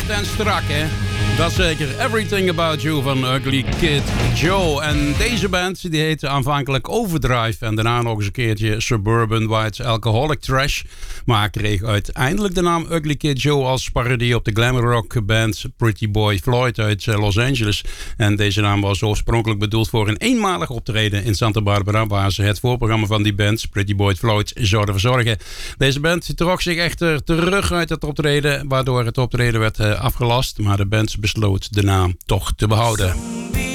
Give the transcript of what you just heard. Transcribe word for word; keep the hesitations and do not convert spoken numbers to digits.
hard en strak, hè? Dat zeker. Everything About You van Ugly Kid Joe. En deze band die heette aanvankelijk Overdrive. En daarna nog eens een keertje Suburban White Alcoholic Trash. Maar kreeg uiteindelijk de naam Ugly Kid Joe als parodie op de glam rock band Pretty Boy Floyd uit Los Angeles. En deze naam was oorspronkelijk bedoeld voor een eenmalig optreden in Santa Barbara, waar ze het voorprogramma van die band Pretty Boy Floyd zouden verzorgen. Deze band trok zich echter terug uit het optreden, waardoor het optreden werd afgelast. Maar de band besloot de naam toch te behouden.